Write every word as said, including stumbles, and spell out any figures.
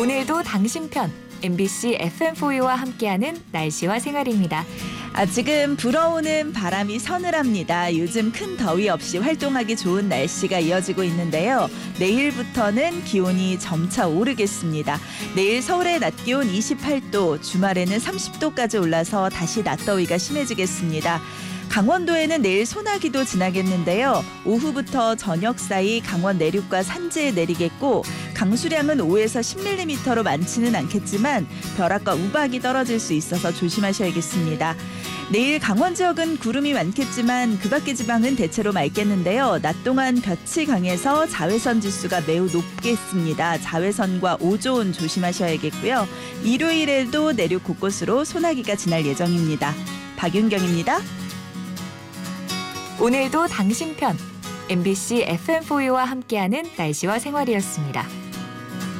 오늘도 당신 편 엠비씨 에프엠포유와 함께하는 날씨와 생활입니다. 아, 지금 불어오는 바람이 서늘합니다. 요즘 큰 더위 없이 활동하기 좋은 날씨가 이어지고 있는데요. 내일부터는 기온이 점차 오르겠습니다. 내일 서울의 낮 기온 이십팔 도, 주말에는 삼십 도까지 올라서 다시 낮더위가 심해지겠습니다. 강원도에는 내일 소나기도 지나겠는데요. 오후부터 저녁 사이 강원 내륙과 산지에 내리겠고 강수량은 오에서 십 밀리미터로 많지는 않겠지만 벼락과 우박이 떨어질 수 있어서 조심하셔야겠습니다. 내일 강원 지역은 구름이 많겠지만 그 밖의 지방은 대체로 맑겠는데요. 낮 동안 볕이 강해서 자외선 지수가 매우 높겠습니다. 자외선과 오존 조심하셔야겠고요. 일요일에도 내륙 곳곳으로 소나기가 지날 예정입니다. 박윤경입니다. 오늘도 당신 편 엠비씨 에프엠포유와 함께하는 날씨와 생활이었습니다.